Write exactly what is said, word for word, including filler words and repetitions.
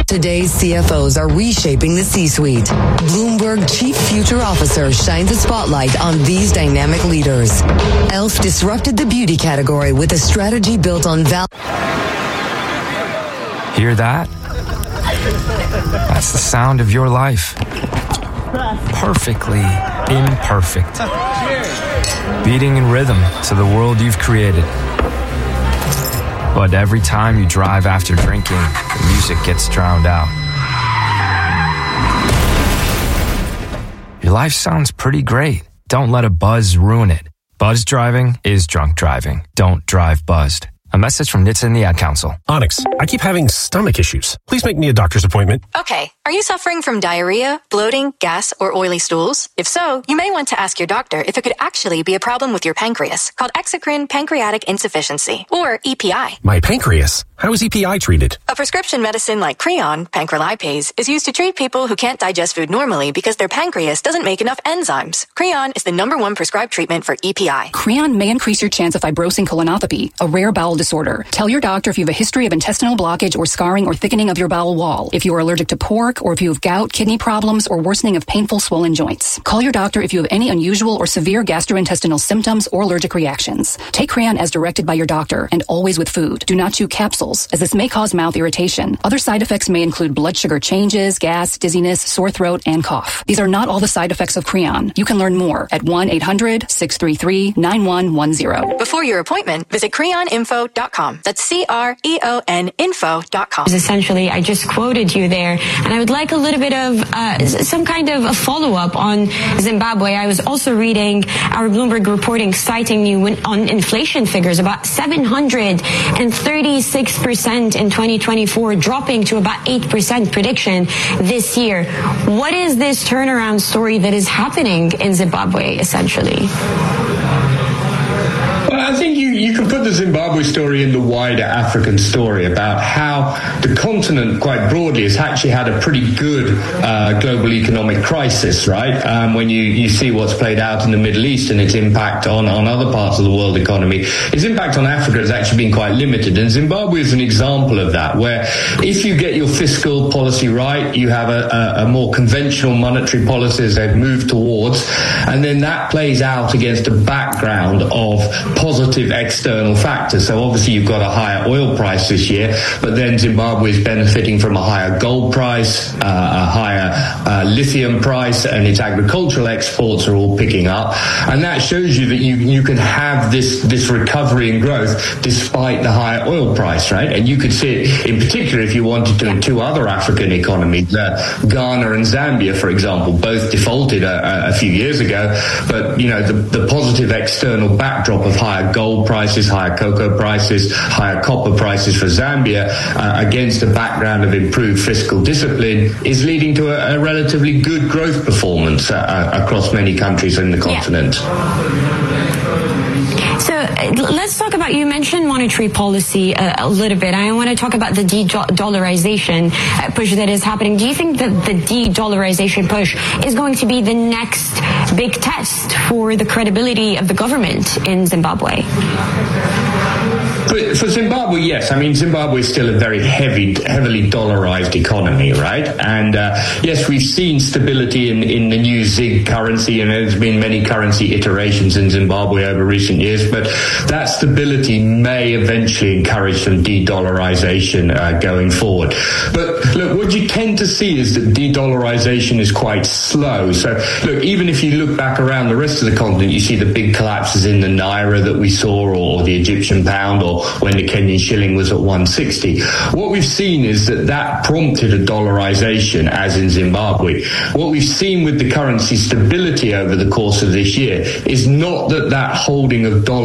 Today's C F Os are reshaping the C-suite. Bloomberg Chief Future Officer shines a spotlight on these dynamic leaders. E L F disrupted the beauty category with a strategy built on value. Hear that? That's the sound of your life. Perfectly imperfect. Beating in rhythm to the world you've created. But every time you drive after drinking, the music gets drowned out. Your life sounds pretty great. Don't let a buzz ruin it. Buzz driving is drunk driving. Don't drive buzzed. A message from N H T S A and the Ad Council. Onyx, I keep having stomach issues. Please make me a doctor's appointment. Okay. Are you suffering from diarrhea, bloating, gas, or oily stools? If so, you may want to ask your doctor if it could actually be a problem with your pancreas, called exocrine pancreatic insufficiency, or E P I. My pancreas? How is E P I treated? A prescription medicine like Creon, pancrelipase, is used to treat people who can't digest food normally because their pancreas doesn't make enough enzymes. Creon is the number one prescribed treatment for E P I. Creon may increase your chance of fibrosing colonopathy, a rare bowel disorder. Tell your doctor if you have a history of intestinal blockage or scarring or thickening of your bowel wall, if you are allergic to pork, or if you have gout, kidney problems, or worsening of painful swollen joints. Call your doctor if you have any unusual or severe gastrointestinal symptoms or allergic reactions. Take Creon as directed by your doctor and always with food. Do not chew capsules, as this may cause mouth irritation. Other side effects may include blood sugar changes, gas, dizziness, sore throat, and cough. These are not all the side effects of Creon. You can learn more at one eight hundred six three three nine one one zero. Before your appointment, visit creon info dot com. That's C R E O N info dot com. Essentially, I just quoted you there, and I would like a little bit of uh, some kind of a follow-up on Zimbabwe. I was also reading our Bloomberg reporting citing you on inflation figures, about seven hundred thirty-six percent in twenty twenty-four, dropping to about eight percent prediction this year. What is this turnaround story that is happening in Zimbabwe, essentially? Well, I think you, you can put the Zimbabwe story in the wider African story about how the continent, quite broadly, has actually had a pretty good uh, global economic crisis, right? Um, when you, you see what's played out in the Middle East and its impact on, on other parts of the world economy, its impact on Africa has actually been quite limited. And Zimbabwe is an example of that, where if you get your fiscal policy right, you have a, a, a more conventional monetary policy as they've moved towards, and then that plays out against a background of positive external factors. So obviously you've got a higher oil price this year, but then Zimbabwe is benefiting from a higher gold price, uh, a higher uh, lithium price, and its agricultural exports are all picking up. And that shows you that you, you can have this, this recovery and growth despite the higher oil price, right? And you could see it in particular if you wanted to in two other African economies, uh, Ghana and Zambia, for example, both defaulted a, a few years ago, but you know, the, the positive external backdrop of higher gold prices, higher cocoa prices, higher copper prices for Zambia, uh, against a background of improved fiscal discipline, is leading to a, a relatively good growth performance uh, across many countries in the continent. Yeah. So uh, let's talk about, you mentioned monetary policy uh, a little bit. I want to talk about the de-dollarization uh, push that is happening. Do you think that the de-dollarization push is going to be the next big test for the credibility of the government in Zimbabwe? For, for Zimbabwe, yes. I mean, Zimbabwe is still a very heavy, heavily dollarized economy, right? And uh, yes, we've seen stability in, in the new Z I G currency, and there's been many currency iterations in Zimbabwe over recent years, but that stability may eventually encourage some de-dollarization uh, going forward. But look, what you tend to see is that de-dollarization is quite slow. So look, even if you look back around the rest of the continent, you see the big collapses in the Naira that we saw, or the Egyptian pound, or when the Kenyan shilling was at one sixty. What we've seen is that that prompted a dollarization, as in Zimbabwe. What we've seen with the currency stability over the course of this year is not that that holding of dollars